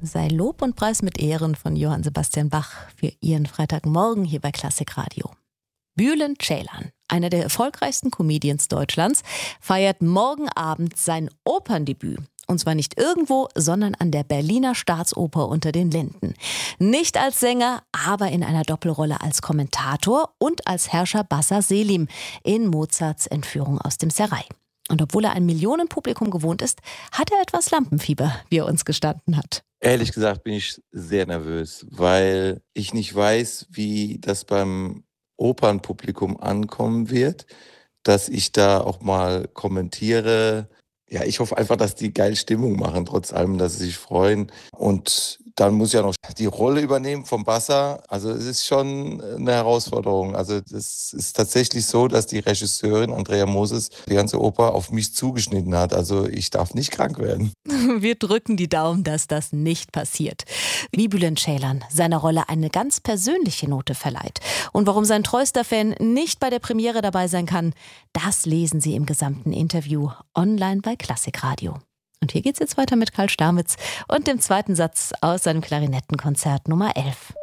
sei Lob und Preis mit Ehren von Johann Sebastian Bach für Ihren Freitagmorgen hier bei Klassik Radio. Bülent Ceylan, einer der erfolgreichsten Comedians Deutschlands, feiert morgen Abend sein Operndebüt. Und zwar nicht irgendwo, sondern an der Berliner Staatsoper unter den Linden. Nicht als Sänger, aber in einer Doppelrolle als Kommentator und als Herrscher Bassa Selim in Mozarts Entführung aus dem Serail. Und obwohl er ein Millionenpublikum gewohnt ist, hat er etwas Lampenfieber, wie er uns gestanden hat. Ehrlich gesagt bin ich sehr nervös, weil ich nicht weiß, wie das beim Opernpublikum ankommen wird, dass ich da auch mal kommentiere. Ja, ich hoffe einfach, dass die geil Stimmung machen, trotz allem, dass sie sich freuen. Und dann muss ich ja noch die Rolle übernehmen vom Bassa. Also es ist schon eine Herausforderung. Also das ist tatsächlich so, dass die Regisseurin Andrea Moses die ganze Oper auf mich zugeschnitten hat. Also ich darf nicht krank werden. Wir drücken die Daumen, dass das nicht passiert. Wie Bülent Ceylan seiner Rolle eine ganz persönliche Note verleiht und warum sein treuester Fan nicht bei der Premiere dabei sein kann, das lesen Sie im gesamten Interview online bei Klassik Radio. Und hier geht's jetzt weiter mit Karl Stamitz und dem zweiten Satz aus seinem Klarinettenkonzert Nummer 11.